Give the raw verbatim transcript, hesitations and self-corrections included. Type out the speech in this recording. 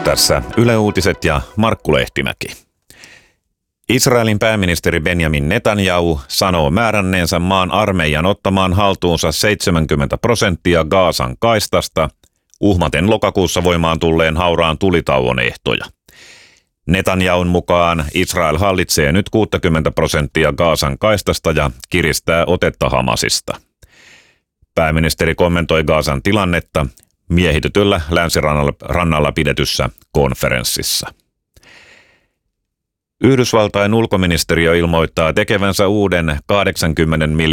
Tässä Yle Uutiset ja Markku Lehtimäki. Israelin pääministeri Benjamin Netanyahu sanoo määränneensä maan armeijan ottamaan haltuunsa seitsemänkymmentä prosenttia Gazan kaistasta uhmaten lokakuussa voimaan tulleen hauraan tulitauon ehtoja. Netanyahun mukaan Israel hallitsee nyt kuusikymmentä prosenttia Gazan kaistasta ja kiristää otetta Hamasista. Pääministeri kommentoi Gazan tilannetta miehitetyllä länsirannalla pidetyssä konferenssissa. Yhdysvaltain ulkoministeriö ilmoittaa tekevänsä uuden kahdeksankymmentä miljoonan